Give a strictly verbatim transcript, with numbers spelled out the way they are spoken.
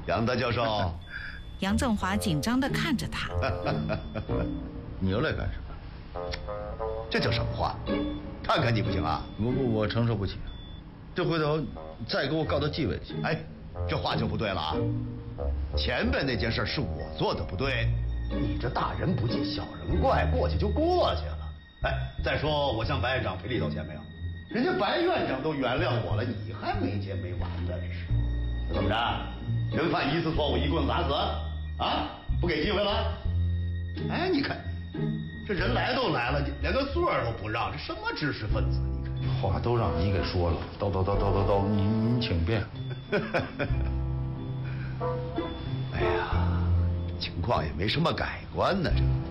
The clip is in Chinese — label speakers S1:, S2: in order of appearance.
S1: 杨大教授。
S2: 杨振华紧张地看着他。
S3: 你又来干什么？
S1: 这叫什么话？看看你不行啊！
S3: 我我我承受不起，这回头再给我告到纪委去。
S1: 哎，这话就不对了啊！前边那件事是我做的不对，你这大人不计小人怪，过去就过去了。哎，再说我向白院长赔礼道歉没有？人家白院长都原谅我了，你还没结没完呢？这是怎么着？人犯一次错误，一棍打死啊？不给机会了？哎，你看。这人来都来了，连个座都不让，这什么知识分子？你看，
S3: 话都让你给说了，叨叨叨叨叨叨，你你请便。
S1: 哎呀，情况也没什么改观呢，这。